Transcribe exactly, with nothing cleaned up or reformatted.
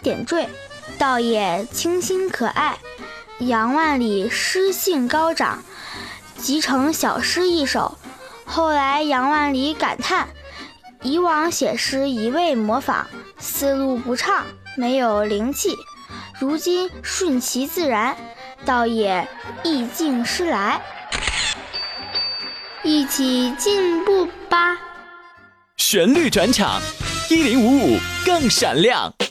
点缀，倒也清新可爱。杨万里诗兴高涨，集成小诗一首。后来杨万里感叹，以往写诗一味模仿，思路不畅，没有灵气，如今顺其自然，倒也意境诗来。一起进步吧。 旋律转场，一零五五更闪亮。